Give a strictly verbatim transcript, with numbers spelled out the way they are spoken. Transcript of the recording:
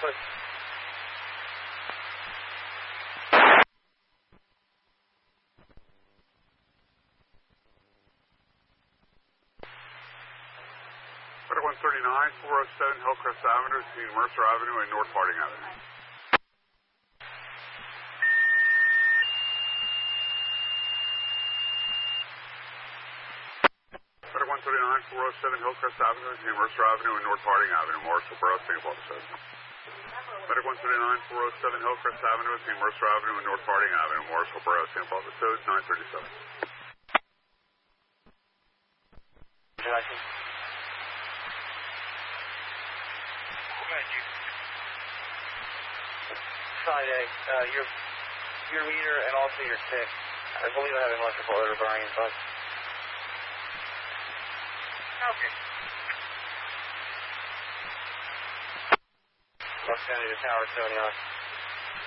Northwood. one thirty-nine, four oh seven Hillcrest Avenue between Mercer Avenue and North Harding Avenue. one thirty-nine, four oh seven Hillcrest Avenue between Mercer Avenue and North Harding Avenue, Marshall Borough, Saint Paul says. Medic one thirty-nine, four oh seven Hillcrest Avenue between Mercer Avenue and North Harding Avenue, Marshall Borough, Saint Paul says, nine thirty-seven. Friday, uh, your your meter and also your tick. I believe I have an electrical odor burning, but okay. Los Angeles Tower seventy-nine.